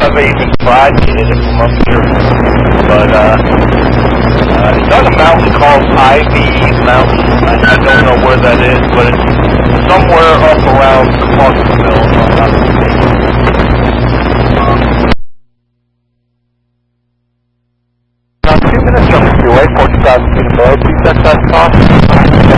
never even tried to hit it from up here. But, it's on a mountain called Ivy Mountain. I don't know where that is, but it's somewhere up around Clarksville, if I'm not mistaken. About 2 minutes from the freeway, 40,000 feet above, please set that cost.